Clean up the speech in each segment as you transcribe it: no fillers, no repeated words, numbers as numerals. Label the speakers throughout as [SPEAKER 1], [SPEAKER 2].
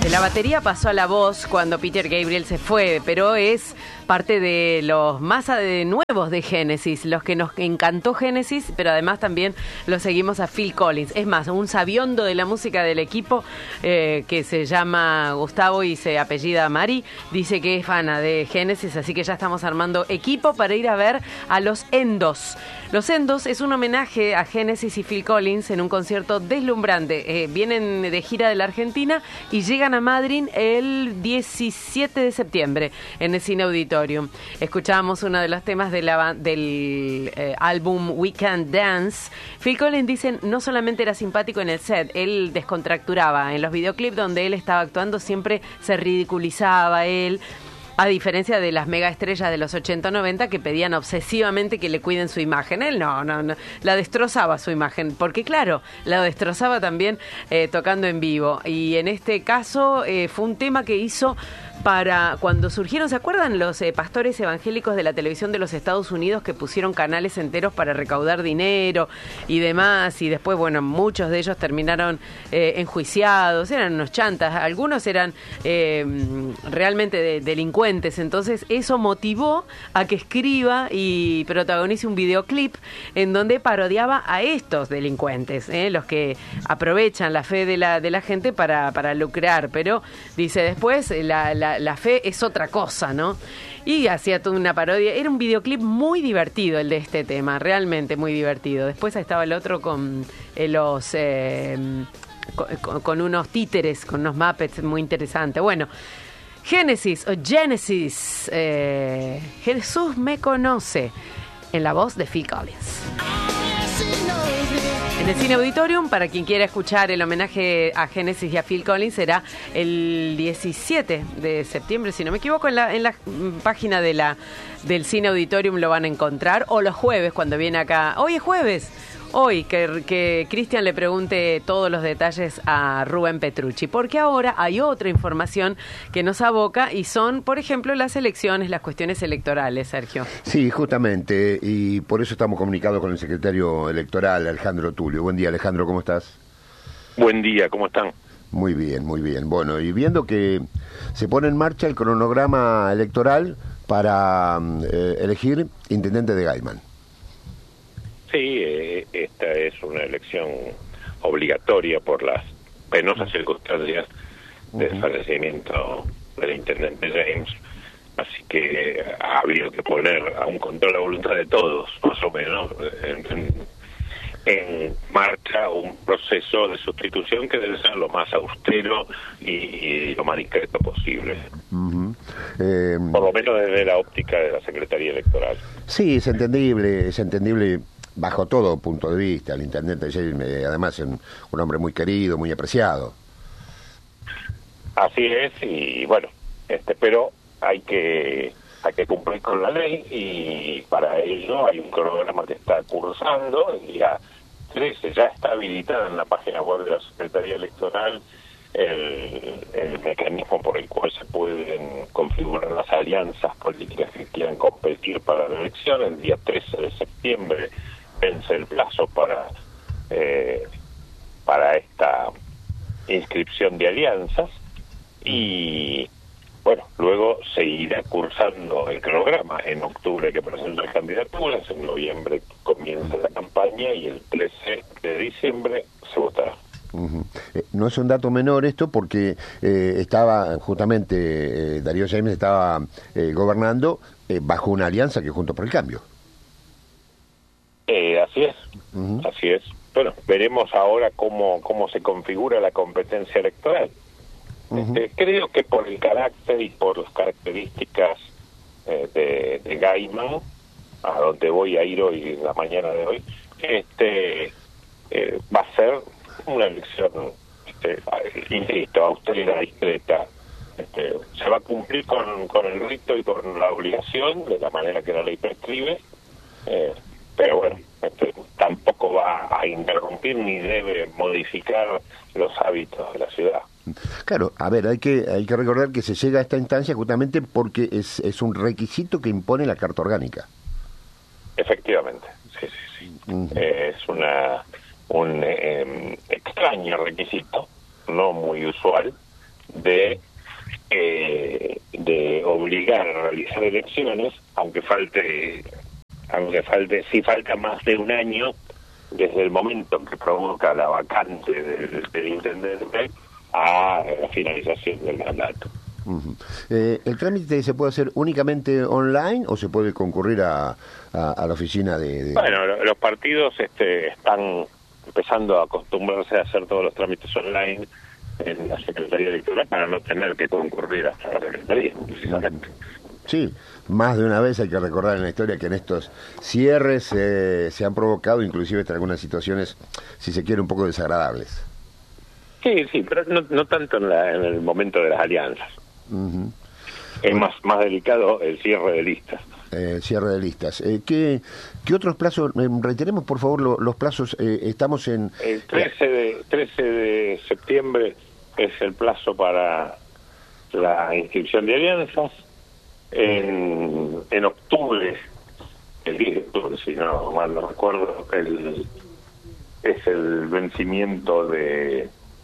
[SPEAKER 1] la batería pasó a la voz cuando Peter Gabriel se fue, pero es parte de los más nuevos de Genesis, los que nos encantó Genesis, pero además también lo seguimos a Phil Collins. Es más, un sabiondo de la música del equipo que se llama Gustavo y se apellida Mari, dice que es fana de Genesis, así que ya estamos armando equipo para ir a ver a los Endos. Los Endos es un homenaje a Genesis y Phil Collins en un concierto deslumbrante. Vienen de gira de la Argentina y llegan a Madrid el 17 de septiembre en el Cine Auditorium. Escuchábamos uno de los temas de del álbum We Can Dance. Phil Collins, dicen, no solamente era simpático en el set, él descontracturaba. En los videoclips donde él estaba actuando siempre se ridiculizaba él. A diferencia de las megaestrellas de los 80-90 que pedían obsesivamente que le cuiden su imagen. Él no, la destrozaba su imagen, porque claro, la destrozaba también tocando en vivo. Y en este caso fue un tema que hizo para cuando surgieron, ¿se acuerdan los pastores evangélicos de la televisión de los Estados Unidos que pusieron canales enteros para recaudar dinero y demás? Y después, bueno, muchos de ellos terminaron enjuiciados, eran unos chantas, algunos eran realmente delincuentes. Entonces eso motivó a que escriba y protagonice un videoclip en donde parodiaba a estos delincuentes, los que aprovechan la fe de la gente para lucrar. Pero dice después la fe es otra cosa, ¿no? Y hacía toda una parodia. Era un videoclip muy divertido el de este tema, realmente muy divertido. Después estaba el otro con los con unos títeres, con unos Muppets, muy interesante. Bueno, Genesis, Jesús me conoce, en la voz de Phil Collins. En el Cine Auditorium, para quien quiera escuchar el homenaje a Genesis y a Phil Collins, será el 17 de septiembre, si no me equivoco, en la página del Cine Auditorium lo van a encontrar, o los jueves cuando viene acá. Hoy es jueves. Hoy que Cristian le pregunte todos los detalles a Rubén Petrucci, porque ahora hay otra información que nos aboca y son, por ejemplo, las elecciones, las cuestiones electorales, Sergio.
[SPEAKER 2] Sí, justamente, y por eso estamos comunicados con el secretario electoral, Alejandro Tulio. Buen día, Alejandro, ¿cómo estás?
[SPEAKER 3] Buen día, ¿cómo están?
[SPEAKER 2] Muy bien, muy bien. Bueno, y viendo que se pone en marcha el cronograma electoral para elegir intendente de Gaiman.
[SPEAKER 3] Sí, esta es una elección obligatoria por las penosas circunstancias del fallecimiento del intendente James, así que ha habido que poner aún contra la voluntad de todos, más o menos, en marcha un proceso de sustitución que debe ser lo más austero y lo más discreto posible. Por lo menos desde la óptica de la Secretaría Electoral.
[SPEAKER 2] Sí, es entendible bajo todo punto de vista. El intendente James, además, es un hombre muy querido, muy apreciado.
[SPEAKER 3] Así es, y bueno, pero hay que cumplir con la ley, y para ello hay un cronograma que está cursando. El día 13 ya está habilitada en la página web de la Secretaría Electoral el mecanismo por el cual se pueden configurar las alianzas políticas que quieran competir para la elección. El día 13 de septiembre vence el plazo para esta inscripción de alianzas, y bueno, luego se irá cursando el cronograma. En octubre hay que presentar candidaturas, en noviembre comienza la campaña y el 13 de diciembre se votará.
[SPEAKER 2] No es un dato menor esto, porque estaba justamente Darío James estaba gobernando bajo una alianza que es Juntos por el Cambio.
[SPEAKER 3] Así es, así es. Bueno, veremos ahora cómo se configura la competencia electoral. Creo que por el carácter y por las características de Gaiman, a donde voy a ir hoy, en la mañana de hoy, va a ser una elección, insisto, austera, discreta. Se va a cumplir con el rito y con la obligación de la manera que la ley prescribe, pero bueno, tampoco va a interrumpir ni debe modificar los hábitos de la ciudad.
[SPEAKER 2] Claro, a ver, hay que recordar que se llega a esta instancia justamente porque es un requisito que impone la Carta Orgánica.
[SPEAKER 3] Efectivamente, sí. Es un extraño requisito, no muy usual, de obligar a realizar elecciones, si falta más de un año desde el momento que provoca la vacante del intendente a la finalización del mandato.
[SPEAKER 2] Uh-huh. ¿El trámite se puede hacer únicamente online o se puede concurrir a la oficina de...?
[SPEAKER 3] Bueno, los partidos están empezando a acostumbrarse a hacer todos los trámites online en la Secretaría Electoral para no tener que concurrir hasta la Secretaría, precisamente.
[SPEAKER 2] Sí, más de una vez hay que recordar en la historia que en estos cierres se han provocado inclusive algunas situaciones, si se quiere, un poco desagradables.
[SPEAKER 3] Sí, pero no tanto en el momento de las alianzas.
[SPEAKER 2] Uh-huh.
[SPEAKER 3] Es más delicado el cierre de listas.
[SPEAKER 2] Cierre de listas. ¿Qué otros plazos? Reiteremos, por favor, los plazos. Estamos en...
[SPEAKER 3] El 13 de septiembre es el plazo para la inscripción de alianzas. En octubre, el 10 de octubre, si no mal no recuerdo, es el vencimiento de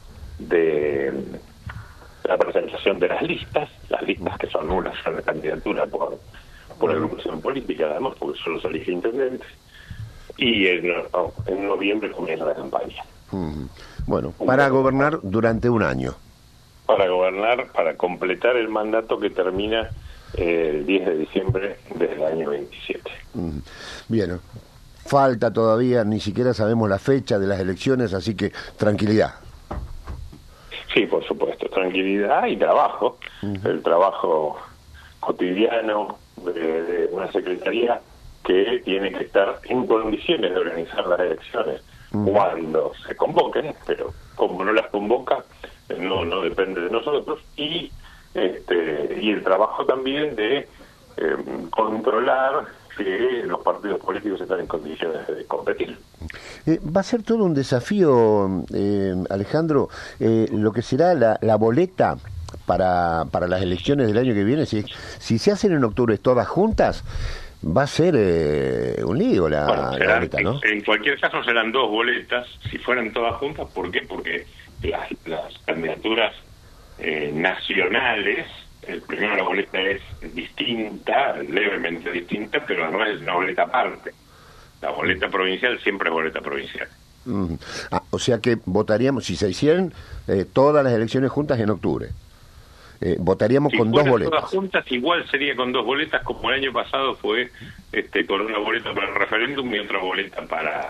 [SPEAKER 3] la presentación de las listas que son una sola candidatura por agrupación política, además, porque solo se elige intendente, y en noviembre comienza la campaña.
[SPEAKER 2] Bueno, para gobernar durante un año.
[SPEAKER 3] Para completar el mandato que termina el 10 de diciembre del año 27.
[SPEAKER 2] Bien, falta todavía, ni siquiera sabemos la fecha de las elecciones, así que tranquilidad.
[SPEAKER 3] Sí, por supuesto, tranquilidad y trabajo. El trabajo cotidiano de una secretaría que tiene que estar en condiciones de organizar las elecciones cuando se convoquen, pero como no las convoca, no depende de nosotros, y el trabajo también de controlar que los partidos políticos están en condiciones de competir.
[SPEAKER 2] Va a ser todo un desafío, Alejandro, lo que será la boleta para las elecciones del año que viene. Si se hacen en octubre todas juntas, va a ser un lío la boleta, ¿no?
[SPEAKER 3] En cualquier caso serán dos boletas, si fueran todas juntas. ¿Por qué? Porque las candidaturas nacionales, primero la boleta es distinta, levemente distinta, pero además es una boleta aparte. La boleta provincial siempre es boleta provincial.
[SPEAKER 2] O sea que votaríamos, si se hicieran todas las elecciones juntas en octubre, votaríamos con dos boletas.
[SPEAKER 3] Todas juntas igual sería con dos boletas, como el año pasado fue con una boleta para el referéndum y otra boleta para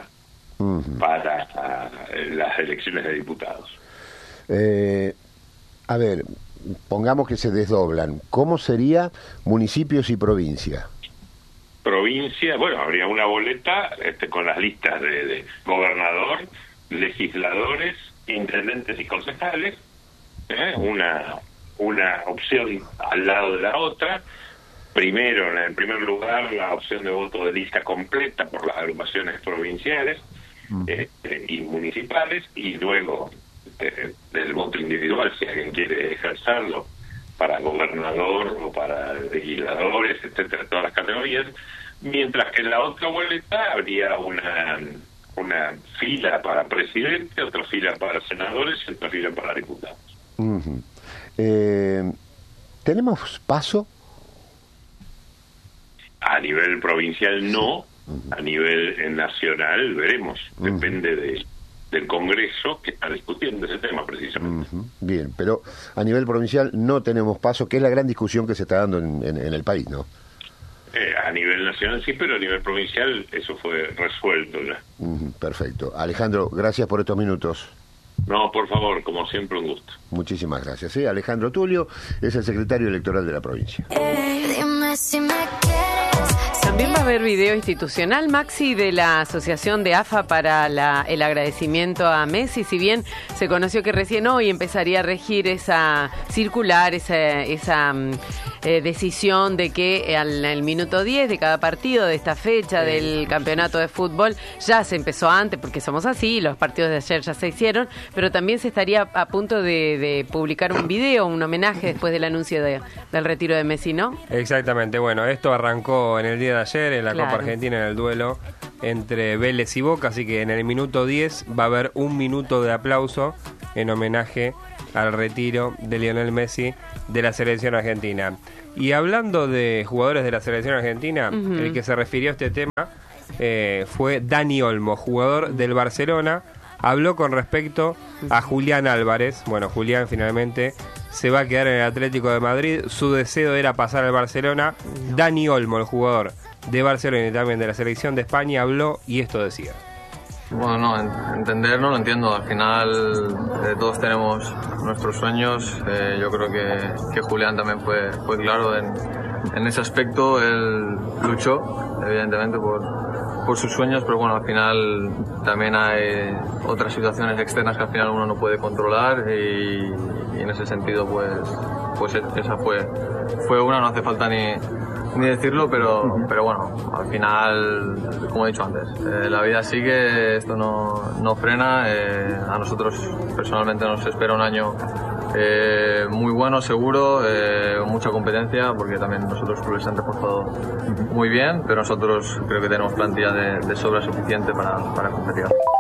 [SPEAKER 3] las elecciones de diputados.
[SPEAKER 2] A ver, pongamos que se desdoblan. ¿Cómo sería municipios y provincia?
[SPEAKER 3] Provincia, bueno, habría una boleta con las listas de gobernador, legisladores, intendentes y concejales, una opción al lado de la otra. Primero, en el primer lugar, la opción de voto de lista completa por las agrupaciones provinciales y municipales, y luego del voto individual, si alguien quiere ejercerlo, para gobernador o para legisladores, etcétera, todas las categorías, mientras que en la otra boleta habría una fila para presidente, otra fila para senadores y otra fila para diputados.
[SPEAKER 2] ¿Tenemos paso?
[SPEAKER 3] A nivel provincial no, a nivel nacional veremos, depende del Congreso que está discutiendo ese tema precisamente.
[SPEAKER 2] Bien, pero a nivel provincial no tenemos paso, que es la gran discusión que se está dando en el país, ¿no?
[SPEAKER 3] A nivel nacional sí, pero a nivel provincial eso fue resuelto ya.
[SPEAKER 2] Perfecto. Alejandro, gracias por estos minutos.
[SPEAKER 3] No, por favor, como siempre, un gusto.
[SPEAKER 2] Muchísimas gracias. Sí, Alejandro Tulio es el secretario electoral de la provincia.
[SPEAKER 4] Dime si me quieres.
[SPEAKER 1] También va a haber video institucional, Maxi, de la Asociación de AFA para el agradecimiento a Messi. Si bien se conoció que recién hoy empezaría a regir esa circular, esa decisión de que al minuto 10 de cada partido de esta fecha del campeonato de fútbol, ya se empezó antes, porque somos así, los partidos de ayer ya se hicieron, pero también se estaría a punto de publicar un video, un homenaje después del anuncio del retiro de Messi, ¿no?
[SPEAKER 5] Exactamente, bueno, esto arrancó en el día de ayer en la Copa Argentina, en el duelo entre Vélez y Boca, así que en el minuto 10 va a haber un minuto de aplauso en homenaje al retiro de Lionel Messi de la selección argentina. Y hablando de jugadores de la selección argentina, el que se refirió a este tema fue Dani Olmo, jugador del Barcelona. Habló con respecto a Julián Álvarez. Bueno, Julián finalmente se va a quedar en el Atlético de Madrid. Su deseo era pasar al Barcelona. Dani Olmo, el jugador de Barcelona y también de la selección de España, habló y esto decía.
[SPEAKER 6] Bueno, no, entender no lo entiendo. Al final todos tenemos nuestros sueños. Yo creo que Julián también fue claro en ese aspecto. Él luchó, evidentemente, por sus sueños, pero bueno, al final también hay otras situaciones externas que al final uno no puede controlar y en ese sentido pues esa fue una, no hace falta ni decirlo, pero bueno, al final, como he dicho antes, la vida sigue, esto no frena. A nosotros personalmente nos espera un año muy bueno, seguro, mucha competencia, porque también nosotros clubes se han reforzado muy bien, pero nosotros creo que tenemos plantilla de sobra suficiente para competir.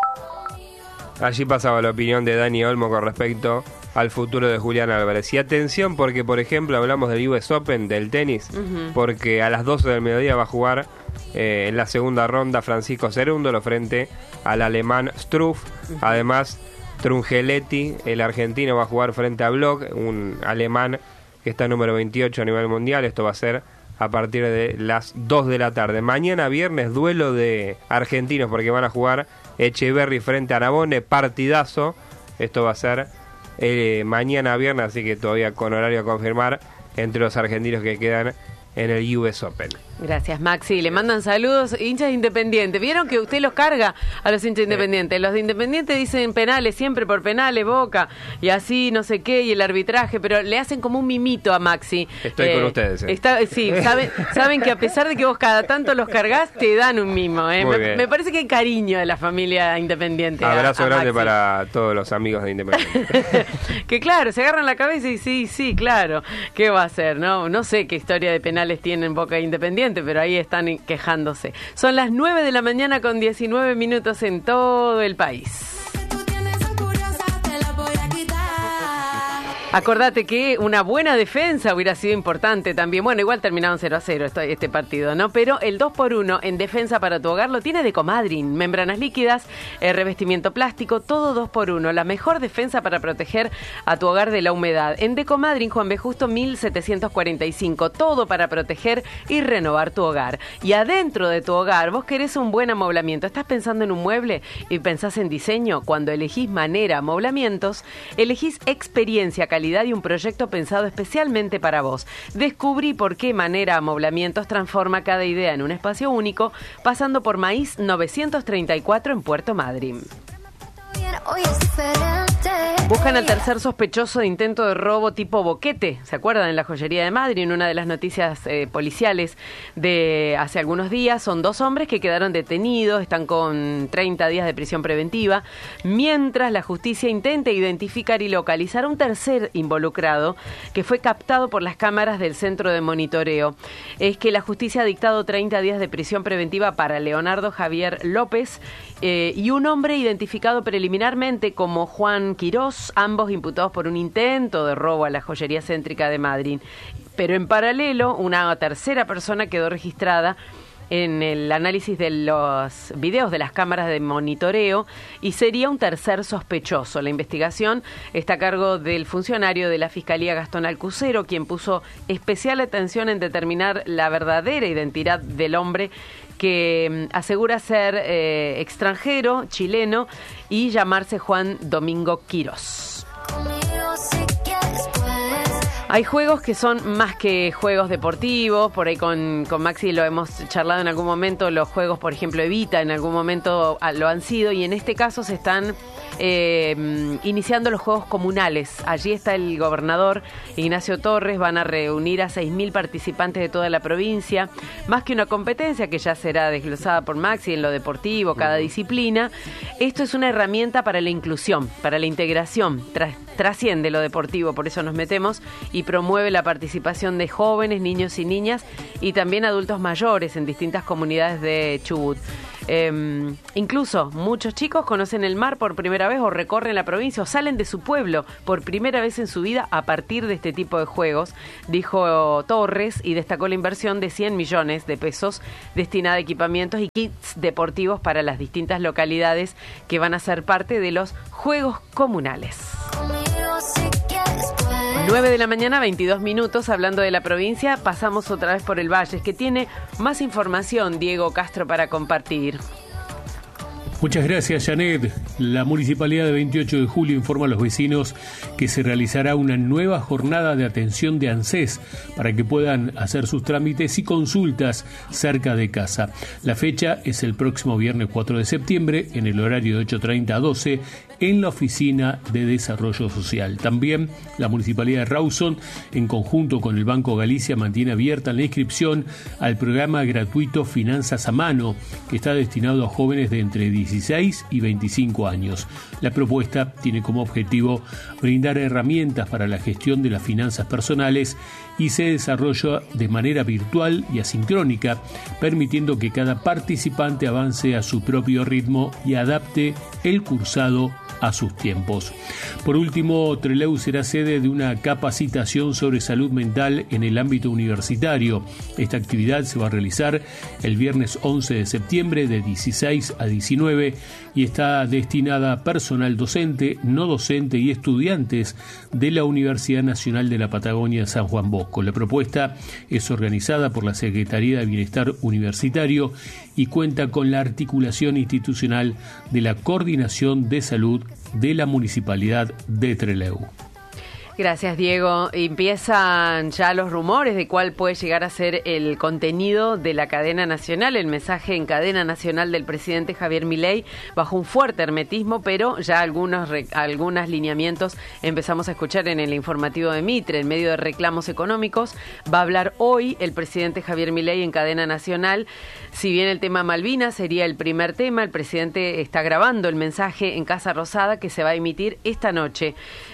[SPEAKER 5] Allí pasaba la opinión de Dani Olmo con respecto al futuro de Julián Álvarez. Y atención, porque por ejemplo hablamos del US Open, del tenis, porque a las 12 del mediodía va a jugar en la segunda ronda Francisco Cerúndolo frente al alemán Struff. Además, Trungelliti, el argentino, va a jugar frente a Bloch, un alemán que está número 28 a nivel mundial. Esto va a ser a partir de las 2 de la tarde. Mañana viernes, duelo de argentinos, porque van a jugar Echeverry frente a Nabone, partidazo. Esto va a ser mañana viernes, así que todavía con horario a confirmar entre los argentinos que quedan en el US Open.
[SPEAKER 1] Gracias, Maxi. Le mandan saludos, hinchas Independiente. ¿Vieron que usted los carga a los hinchas Independientes? Los de Independiente dicen penales, siempre por penales, Boca, y así, no sé qué, y el arbitraje, pero le hacen como un mimito a Maxi.
[SPEAKER 5] Estoy con ustedes.
[SPEAKER 1] Sí, saben que a pesar de que vos cada tanto los cargas, te dan un mimo. Me parece que hay cariño de la familia Independiente.
[SPEAKER 5] Abrazo grande
[SPEAKER 1] Maxi.
[SPEAKER 5] Para todos los amigos de Independiente.
[SPEAKER 1] Que claro, se agarran la cabeza y sí, claro. ¿Qué va a hacer? No sé qué historia de penales tienen Boca e Independiente, pero ahí están quejándose. Son las 9 de la mañana con 19 minutos en todo el país. Acordate que una buena defensa hubiera sido importante también. Bueno, igual terminaron 0-0 este partido, ¿no? Pero el 2x1 en defensa para tu hogar lo tiene Decomadrin. Membranas líquidas, revestimiento plástico, todo 2x1. La mejor defensa para proteger a tu hogar de la humedad. En Decomadrin, Juan B. Justo 1745. Todo para proteger y renovar tu hogar. Y adentro de tu hogar, vos querés un buen amoblamiento. ¿Estás pensando en un mueble y pensás en diseño? Cuando elegís Manera Amoblamientos, elegís experiencia, calidad y un proyecto pensado especialmente para vos. Descubrí por qué Manera Amoblamientos transforma cada idea en un espacio único, pasando por Maíz 934 en Puerto Madryn. Buscan al tercer sospechoso de intento de robo tipo boquete. ¿Se acuerdan? En la joyería de Madrid, en una de las noticias policiales de hace algunos días, son 2 hombres que quedaron detenidos, están con 30 días de prisión preventiva, mientras la justicia intenta identificar y localizar a un tercer involucrado que fue captado por las cámaras del centro de monitoreo. Es que la justicia ha dictado 30 días de prisión preventiva para Leonardo Javier López y un hombre identificado preliminarmente como Juan Quirós, ambos imputados por un intento de robo a la joyería céntrica de Madrid. Pero en paralelo, una tercera persona quedó registrada en el análisis de los videos de las cámaras de monitoreo y sería un tercer sospechoso. La investigación está a cargo del funcionario de la Fiscalía Gastón Alcucero, quien puso especial atención en determinar la verdadera identidad del hombre que asegura ser extranjero, chileno, y llamarse Juan Domingo Quirós. Hay juegos que son más que juegos deportivos, por ahí con Maxi lo hemos charlado en algún momento, los juegos, por ejemplo, Evita, en algún momento lo han sido, y en este caso se están iniciando los juegos comunales. Allí está el gobernador Ignacio Torres, van a reunir a 6.000 participantes de toda la provincia, más que una competencia que ya será desglosada por Maxi en lo deportivo, cada disciplina. Esto es una herramienta para la inclusión, para la integración, trasciende lo deportivo, por eso nos metemos y promueve la participación de jóvenes, niños y niñas y también adultos mayores en distintas comunidades de Chubut. Incluso muchos chicos conocen el mar por primera vez o recorren la provincia o salen de su pueblo por primera vez en su vida a partir de este tipo de juegos, dijo Torres, y destacó la inversión de 100 millones de pesos destinada a equipamientos y kits deportivos para las distintas localidades que van a ser parte de los Juegos Comunales. 9 de la mañana, 22 minutos, hablando de la provincia, pasamos otra vez por el Valle, que tiene más información, Diego Castro, para compartir.
[SPEAKER 7] Muchas gracias, Janet. La Municipalidad de 28 de julio informa a los vecinos que se realizará una nueva jornada de atención de ANSES para que puedan hacer sus trámites y consultas cerca de casa. La fecha es el próximo viernes 4 de septiembre en el horario de 8:30 a 12 en la Oficina de Desarrollo Social. También la Municipalidad de Rawson, en conjunto con el Banco Galicia, mantiene abierta la inscripción al programa gratuito Finanzas a Mano, que está destinado a jóvenes de entre 16 y 25 años. La propuesta tiene como objetivo brindar herramientas para la gestión de las finanzas personales y se desarrolla de manera virtual y asincrónica, permitiendo que cada participante avance a su propio ritmo y adapte el cursado a sus tiempos. Por último, Trelew será sede de una capacitación sobre salud mental en el ámbito universitario. Esta actividad se va a realizar el viernes 11 de septiembre de 16 a 19 y está destinada a personal docente, no docente y estudiantes de la Universidad Nacional de la Patagonia de San Juan Bosco. La propuesta es organizada por la Secretaría de Bienestar Universitario y cuenta con la articulación institucional de la Coordinación de Salud de la Municipalidad de Trelew.
[SPEAKER 1] Gracias, Diego. Empiezan ya los rumores de cuál puede llegar a ser el contenido de la cadena nacional, el mensaje en cadena nacional del presidente Javier Milei, bajo un fuerte hermetismo, pero ya algunos lineamientos empezamos a escuchar en el informativo de Mitre, en medio de reclamos económicos. Va a hablar hoy el presidente Javier Milei en cadena nacional. Si bien el tema Malvinas sería el primer tema, el presidente está grabando el mensaje en Casa Rosada que se va a emitir esta noche.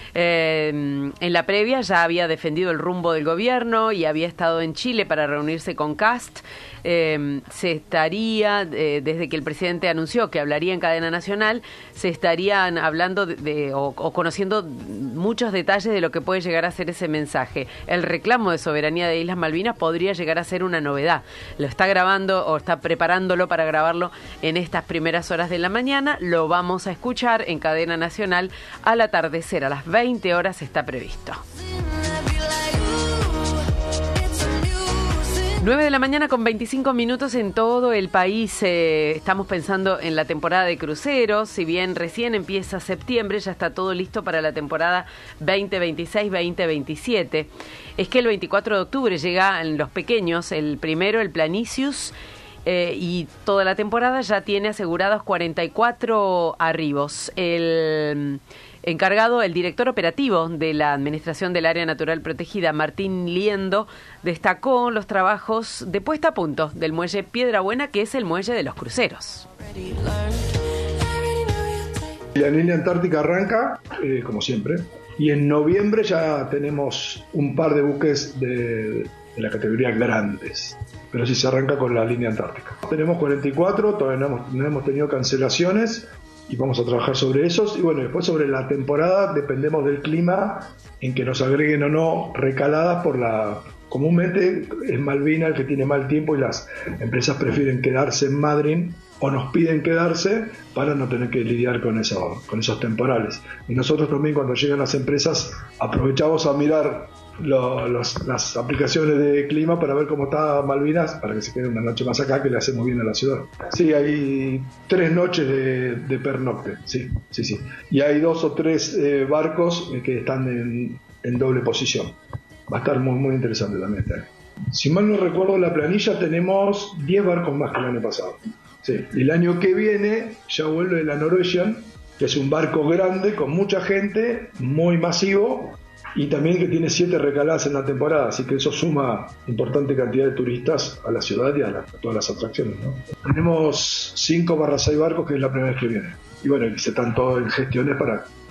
[SPEAKER 1] En la previa ya había defendido el rumbo del gobierno y había estado en Chile para reunirse con Kast. Se estaría, desde que el presidente anunció que hablaría en cadena nacional, se estarían hablando o conociendo muchos detalles de lo que puede llegar a ser ese mensaje. El reclamo de soberanía de Islas Malvinas podría llegar a ser una novedad. Lo está grabando o está preparándolo para grabarlo en estas primeras horas de la mañana. Lo vamos a escuchar en cadena nacional al atardecer, a las 20 horas está previsto. 9 de la mañana con 25 minutos en todo el país. Estamos pensando en la temporada de cruceros. Si bien recién empieza septiembre, ya está todo listo para la temporada 2026-2027. Es que el 24 de octubre llegan los pequeños, el primero, el Planicius, y toda la temporada ya tiene asegurados 44 arribos. El encargado, el director operativo de la Administración del Área Natural Protegida, Martín Liendo, destacó los trabajos de puesta a punto del muelle Piedra Buena, que es el muelle de los cruceros.
[SPEAKER 8] La línea antártica arranca, como siempre, y en noviembre ya tenemos un par de buques de la categoría grandes, pero sí se arranca con la línea antártica. Tenemos 44, todavía no hemos tenido cancelaciones, y vamos a trabajar sobre esos. Y bueno, después sobre la temporada dependemos del clima en que nos agreguen o no recaladas comúnmente es Malvina el que tiene mal tiempo y las empresas prefieren quedarse en Madryn o nos piden quedarse para no tener que lidiar con esos temporales. Y nosotros también, cuando llegan las empresas, aprovechamos a mirar las aplicaciones de clima para ver cómo está Malvinas, para que se quede una noche más acá, que le hacemos bien a la ciudad. Sí, hay 3 noches de pernocte, sí. Y hay 2 o 3 barcos que están en doble posición. Va a estar muy, muy interesante también este año. Si mal no recuerdo la planilla, tenemos 10 barcos más que el año pasado. Sí. Y el año que viene ya vuelve la Norwegian, que es un barco grande con mucha gente, muy masivo, y también que tiene 7 recaladas en la temporada, así que eso suma importante cantidad de turistas a la ciudad y a todas las atracciones, ¿no? Tenemos 5/6 barcos, que es la primera vez que viene. Y bueno, se están todos en gestiones para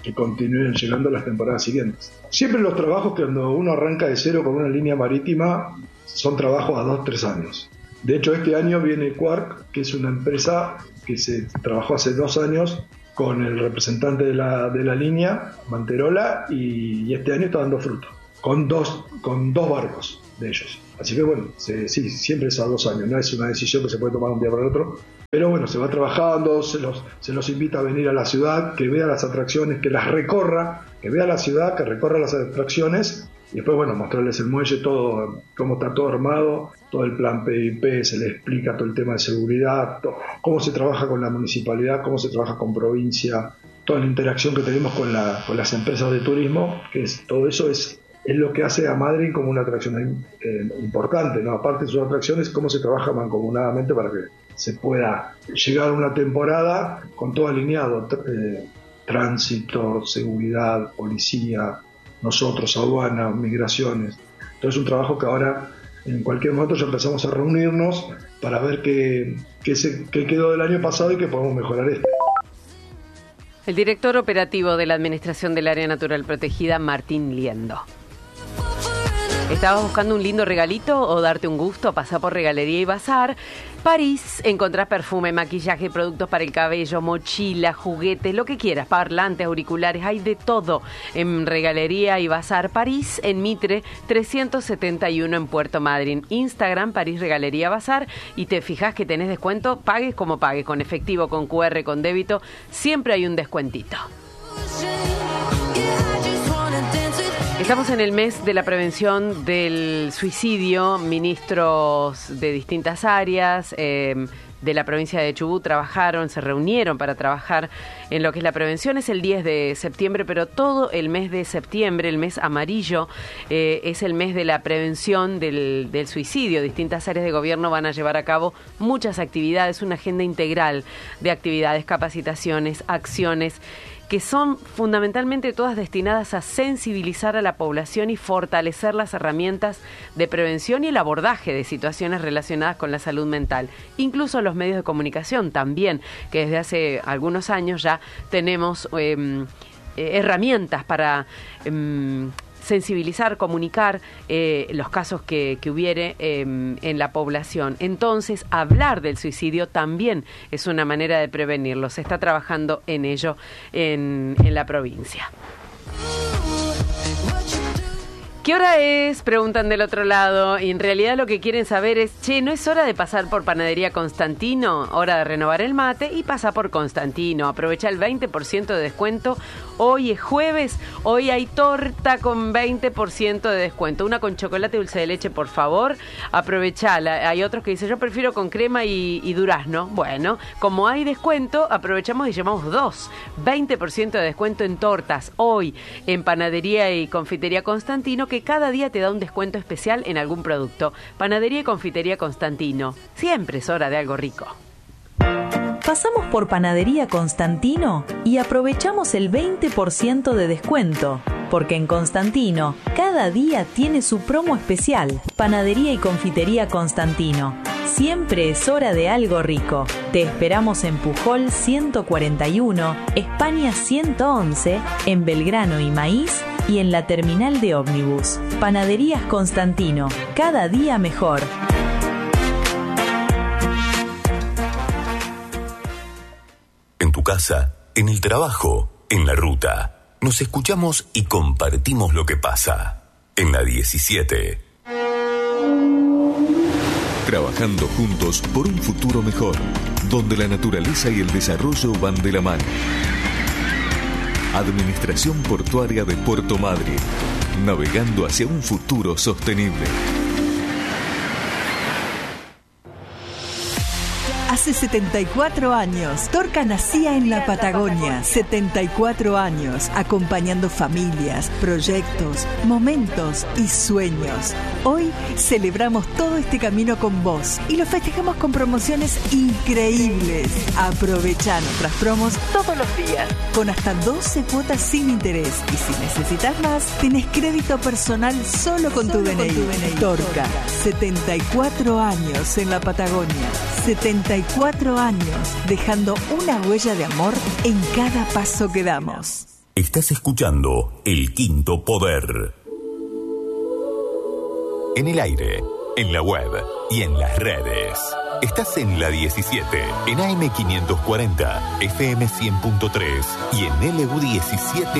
[SPEAKER 8] que continúen llegando las temporadas siguientes. Siempre los trabajos que cuando uno arranca de cero con una línea marítima son trabajos a 2-3 años. De hecho, este año viene Quark, que es una empresa que se trabajó hace 2 años con el representante de la línea, Manterola, y este año está dando fruto, con dos barcos de ellos. Así que bueno, sí, siempre es a 2 años, no es una decisión que se puede tomar un día para el otro, pero bueno, se va trabajando, se los invita a venir a la ciudad, que vea las atracciones, que las recorra, que vea la ciudad, que recorra las atracciones, y después bueno, mostrarles el muelle, todo, cómo está todo armado, todo el plan PIP, se les explica todo el tema de seguridad, cómo se trabaja con la municipalidad, cómo se trabaja con provincia, toda la interacción que tenemos con las empresas de turismo, todo eso es lo que hace a Madrid como una atracción importante, ¿no? Aparte de sus atracciones, cómo se trabaja mancomunadamente para que se pueda llegar a una temporada con todo alineado, tránsito, seguridad, policía, nosotros, aduana, migraciones. Entonces es un trabajo que ahora en cualquier momento ya empezamos a reunirnos para ver qué quedó del año pasado y qué podemos mejorar este.
[SPEAKER 1] El director operativo de la Administración del Área Natural Protegida, Martín Liendo. ¿Estabas buscando un lindo regalito o darte un gusto? Pasá por Regalería y Bazar. París, encontrás perfume, maquillaje, productos para el cabello, mochilas, juguetes, lo que quieras, parlantes, auriculares, hay de todo en Regalería y Bazar París, en Mitre 371 en Puerto Madryn. Instagram, París Regalería Bazar, y te fijas que tenés descuento, pagues como pagues, con efectivo, con QR, con débito, siempre hay un descuentito. Estamos en el mes de la prevención del suicidio. Ministros de distintas áreas de la provincia de Chubut se reunieron para trabajar en lo que es la prevención. Es el 10 de septiembre, pero todo el mes de septiembre, el mes amarillo, es el mes de la prevención del suicidio. Distintas áreas de gobierno van a llevar a cabo muchas actividades, una agenda integral de actividades, capacitaciones, acciones, que son fundamentalmente todas destinadas a sensibilizar a la población y fortalecer las herramientas de prevención y el abordaje de situaciones relacionadas con la salud mental. Incluso los medios de comunicación también, que desde hace algunos años ya tenemos herramientas para sensibilizar, comunicar los casos que hubiere en la población. Entonces, hablar del suicidio también es una manera de prevenirlo. Se está trabajando en ello en la provincia. ¿Qué hora es? Preguntan del otro lado, y en realidad lo que quieren saber es, ¿no es hora de pasar por Panadería Constantino? Hora de renovar el mate y pasa por Constantino. Aprovecha el 20% de descuento. Hoy es jueves, hoy hay torta con 20% de descuento. Una con chocolate y dulce de leche, por favor, aprovechala. Hay otros que dicen, yo prefiero con crema y durazno. Bueno, como hay descuento, aprovechamos y llevamos 2. 20% de descuento en tortas hoy en Panadería y Confitería Constantino, que cada día te da un descuento especial en algún producto. Panadería y Confitería Constantino. Siempre es hora de algo rico.
[SPEAKER 9] Pasamos por Panadería Constantino y aprovechamos el 20% de descuento, porque en Constantino cada día tiene su promo especial. Panadería y Confitería Constantino. Siempre es hora de algo rico. Te esperamos en Pujol 141, España 111, en Belgrano y Maíz y en la terminal de ómnibus. Panaderías Constantino, cada día mejor.
[SPEAKER 10] En tu casa, en el trabajo, en la ruta. Nos escuchamos y compartimos lo que pasa. En la 17. Trabajando juntos por un futuro mejor, donde la naturaleza y el desarrollo van de la mano. Administración Portuaria de Puerto Madryn, navegando hacia un futuro sostenible.
[SPEAKER 11] Hace 74 años, Torca nacía en la Patagonia. 74 años, acompañando familias, proyectos, momentos y sueños. Hoy celebramos todo este camino con vos y lo festejamos con promociones increíbles. Aprovecha nuestras promos todos los días, con hasta 12 cuotas sin interés. Y si necesitas más, tenés crédito personal solo con tu DNI. Torca, 74 años en la Patagonia. 74 años, dejando una huella de amor en cada paso que damos.
[SPEAKER 10] Estás escuchando El Quinto Poder. En el aire, en la web y en las redes. Estás en la 17, en AM 540, FM 100.3 y en LU 17.